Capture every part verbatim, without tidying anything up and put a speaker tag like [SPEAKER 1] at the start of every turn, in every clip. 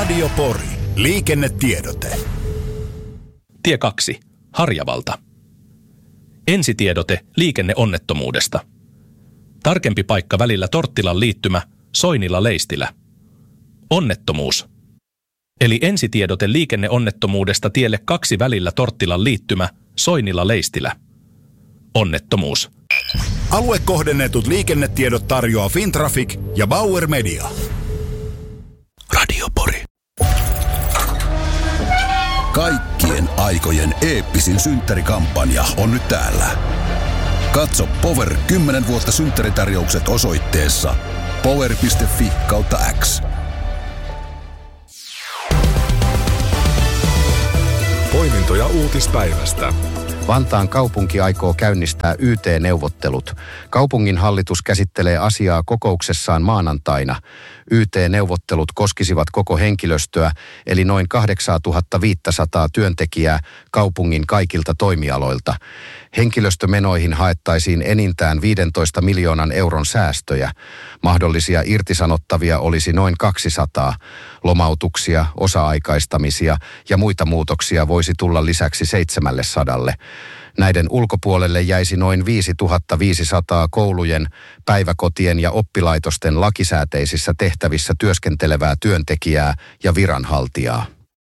[SPEAKER 1] Radio Pori. Liikennetiedote.
[SPEAKER 2] Tie kaksi. Harjavalta. Ensitiedote liikenneonnettomuudesta. Tarkempi paikka välillä Torttilan liittymä, Soinila-Leistilä. Onnettomuus. Eli ensitiedote liikenneonnettomuudesta tielle kaksi välillä Torttilan liittymä, Soinila-Leistilä. Onnettomuus.
[SPEAKER 1] Aluekohdennetut liikennetiedot tarjoaa Fintraffic ja Bauer Media.
[SPEAKER 2] Radio Pori.
[SPEAKER 3] Kaikkien aikojen eeppisin synttärikampanja on nyt täällä. Katso Power kymmenen vuotta synttäritarjoukset osoitteessa power piste fi kautta X.
[SPEAKER 4] Poimintoja uutispäivästä.
[SPEAKER 5] Vantaan kaupunki aikoo käynnistää Y T-neuvottelut. Kaupungin hallitus käsittelee asiaa kokouksessaan maanantaina. Y T-neuvottelut koskisivat koko henkilöstöä, eli noin kahdeksantuhattaviisisataa työntekijää kaupungin kaikilta toimialoilta. Henkilöstömenoihin haettaisiin enintään viidentoista miljoonan euron säästöjä. Mahdollisia irtisanottavia olisi noin kaksisataa. Lomautuksia, osa-aikaistamisia ja muita muutoksia voisi tulla lisäksi seitsemälle sadalle. Näiden ulkopuolelle jäisi noin viisituhattaviisisataa koulujen, päiväkotien ja oppilaitosten lakisääteisissä tehtävissä työskentelevää työntekijää ja viranhaltijaa.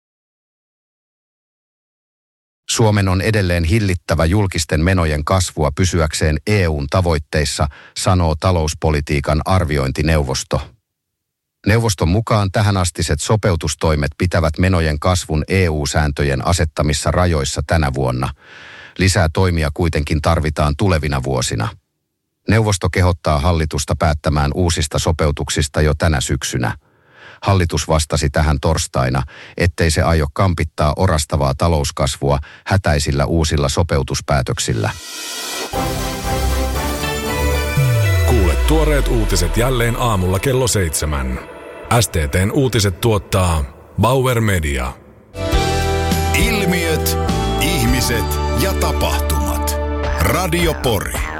[SPEAKER 5] Suomen on edelleen hillittävä julkisten menojen kasvua pysyäkseen E U:n tavoitteissa, sanoo talouspolitiikan arviointineuvosto. Neuvoston mukaan tähänastiset sopeutustoimet pitävät menojen kasvun E U-sääntöjen asettamissa rajoissa tänä vuonna. Lisää toimia kuitenkin tarvitaan tulevina vuosina. Neuvosto kehottaa hallitusta päättämään uusista sopeutuksista jo tänä syksynä. Hallitus vastasi tähän torstaina, ettei se aio kampittaa orastavaa talouskasvua hätäisillä uusilla sopeutuspäätöksillä.
[SPEAKER 4] Kuule tuoreet uutiset jälleen aamulla kello seitsemän. S T T:n uutiset tuottaa Bauer Media.
[SPEAKER 1] Ilmiöt, ihmiset ja tapahtumat. Radio Pori.